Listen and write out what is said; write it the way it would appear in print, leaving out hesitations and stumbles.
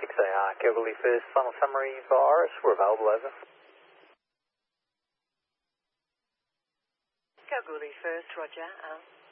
6AI, Calgary First, final summary for Iris, we're available, over. Calgary First, roger.